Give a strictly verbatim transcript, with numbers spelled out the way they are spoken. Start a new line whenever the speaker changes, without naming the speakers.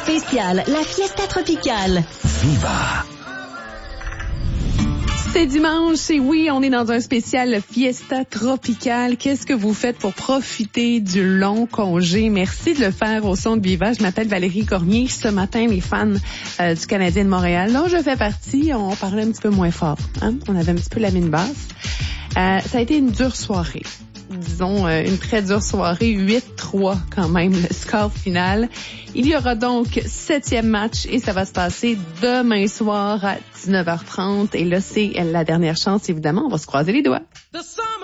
spécial, la Fiesta Tropicale.
Viva!
C'est dimanche et oui, on est dans un spécial Fiesta Tropicale. Qu'est-ce que vous faites pour profiter du long congé? Merci de le faire au son de Viva. Je m'appelle Valérie Cormier. Ce matin, les fans euh, du Canadien de Montréal, dont je fais partie, on parlait un petit peu moins fort. Hein? On avait un petit peu la mine basse. Euh, ça a été une dure soirée. Disons, euh, une très dure soirée. huit trois quand même, le score final. Il y aura donc septième match et ça va se passer demain soir à dix-neuf heures trente. Et là, c'est la dernière chance, évidemment. On va se croiser les doigts.